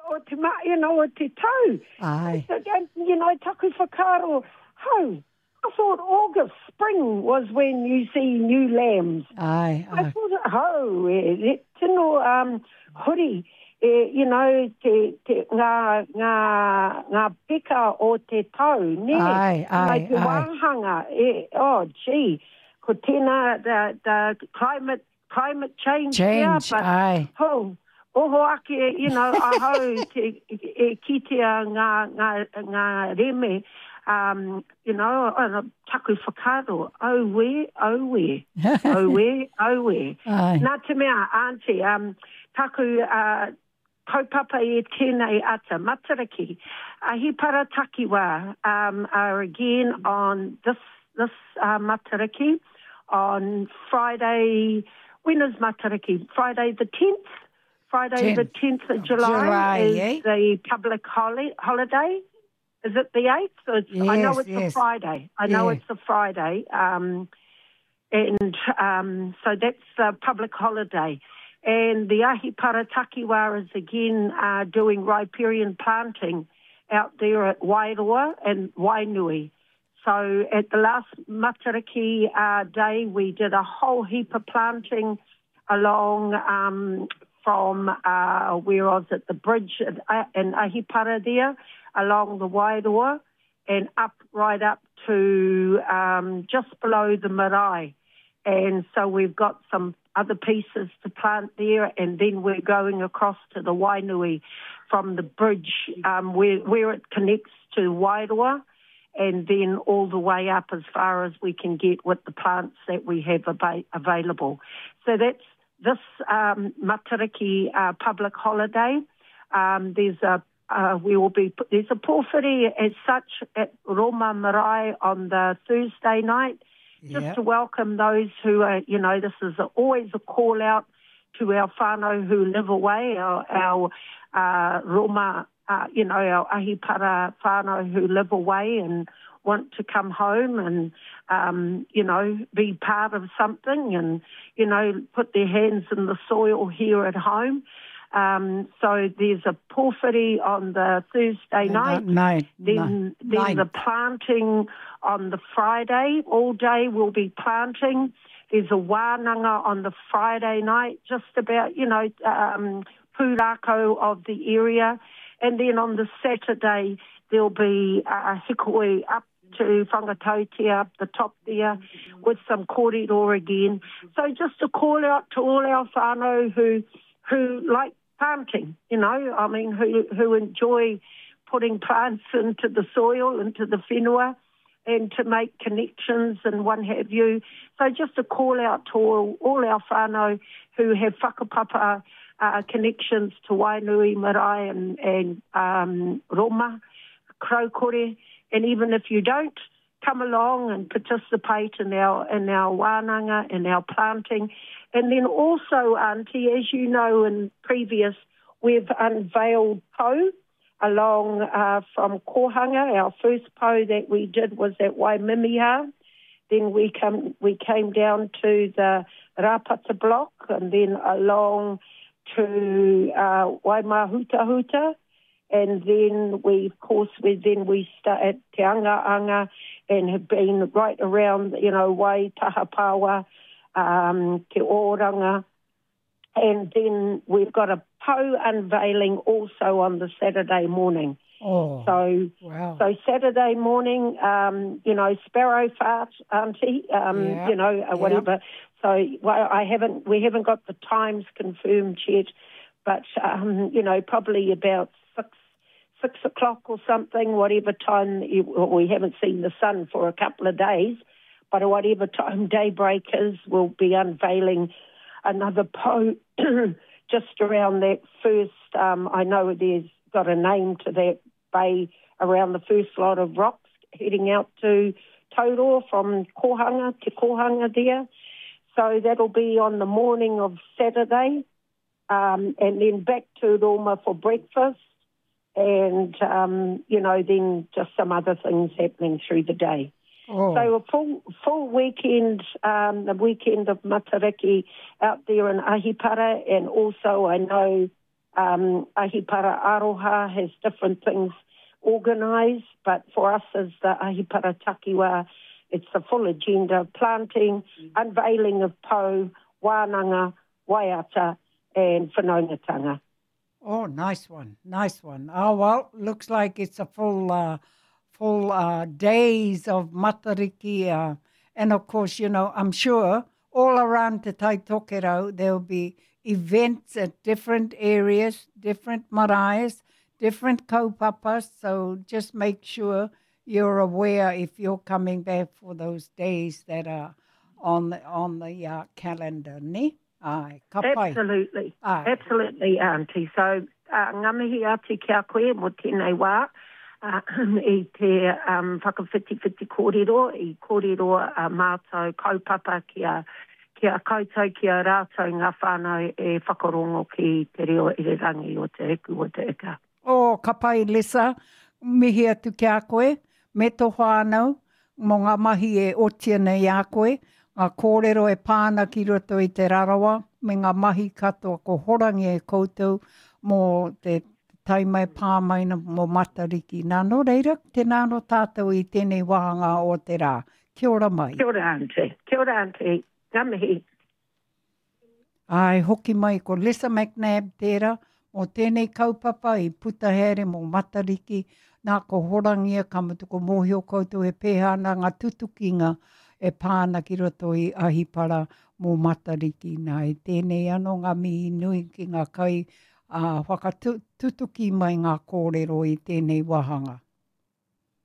o te o te tau. Aye. Taku whakaro, I thought August, spring was when you see new lambs. Aye. I thought, tino huri, ngā pika o te tau, ne? Aye. Te wāhanga, gee, ko tēnā, the climate change. Yeah, but, aye. Oho ake, ahau kitea ngā reme, taku whakaro, we. Nā te mea, auntie, taku kaupapa e tēnei ata, matariki. Ahipara takiwa are again on this matariki on Friday. When is matariki? Friday the 10th? Friday the 10th of July is the public holiday. Is it the 8th? Yes, I know it's a Friday. It's a Friday. So that's a public holiday. And the Ahipara Takiwa is again doing riparian planting out there at Wairoa and Wainui. So at the last Matariki day, we did a whole heap of planting along from where was it, the bridge in Ahipara there, along the Wairoa, and right up to just below the marae. And so we've got some other pieces to plant there, and then we're going across to the Wainui from the bridge where it connects to Wairoa, and then all the way up as far as we can get with the plants that we have available. So that's this Matariki public holiday. There's a pōwhiri as such at Roma Marae on the Thursday night, just to welcome those who are, this is always a call out to our whānau who live away, our Roma, our Ahipara whānau who live away and want to come home and, be part of something and, put their hands in the soil here at home. So there's a pōwhiri on the Thursday night. Then the planting on the Friday. All day we'll be planting. There's a wānanga on the Friday night, just about, pūrākau of the area. And then on the Saturday, there'll be a hikoi up to Whangatautia up the top there with some kōrero again. So just a call out to all our whānau who like planting, who enjoy putting plants into the soil, into the whenua, and to make connections and what have you. So just a call out to all our whānau who have whakapapa connections to Wainui, Marae and Roma, Kraukore, and even if you don't, come along and participate in our wānanga and our planting. And then also, Auntie, as you know in previous, we've unveiled po along from Kohanga. Our first po that we did was at Waimimiha. Then we came down to the Rapata block and then along to Waimahutahuta. And then we start at Te Angaanga and have been right around, Wai Tahapawa, Te Oranga. And then we've got a po unveiling also on the Saturday morning. Oh, so Saturday morning, sparrow fart, Auntie, whatever. Yeah. So we haven't got the times confirmed yet, but probably about 6 o'clock or something, whatever time. We haven't seen the sun for a couple of days, but whatever time daybreak is, we'll be unveiling another po just around that first. I know there's got a name to that bay around the first lot of rocks heading out to Taurua from Kohanga to Kohanga there. So that'll be on the morning of Saturday, and then back to Roma for breakfast. And, then just some other things happening through the day. Oh. So a full weekend, the weekend of Matariki out there in Ahipara. And also I know Ahipara Aroha has different things organised, but for us as the Ahipara Takiwa, it's the full agenda, planting, unveiling of Pou, Wānanga, Waiata and Whanaungatanga. Oh, nice one, nice one. Oh, well, looks like it's a full days of matariki. And of course, you know, I'm sure all around Te Tai Tokerau, there'll be events at different areas, different maraes, different kaupapas. So just make sure you're aware if you're coming back for those days that are on the calendar, ne? Ai, ka pai. Absolutely. Ai. Absolutely, Auntie. So, ngā mihi ati kia koe mo tēnei wā, I te whakawhiti kōrero, I kōrero mātou kaupapa kia koutou, kia rātou ngā whānau e whakarongo ki te reo irirangi o te eku o te eka. Oh, ka pai, Lisa. Mihi atu kia koe. Me tō whānau, mō ngā mahi e otia nei a koe. Ngā kōrero e pāna ki roto i te rarawa, me ngā mahi katoa ko horangi e koutou mō te taimai pāmaina mō matariki. Nā no reira, te nāno tātou i tēnei wahanga o te rā. Kia ora mai. Kia ora, Auntie. Kia ora, Auntie. Ngā mihi. Ai, hoki mai ko Lisa McNabb tērā, mō tēnei kaupapa I puta here mō matariki, nā ko horangia ka mutuko mōhio koutou e pēhana ngā tutukinga e pāna ki roto I ahipara mō matariki. Nā e tēnei anō ngā mihi nui ki ngā kai whakatutuki mai ngā kōrero I tēnei wahanga.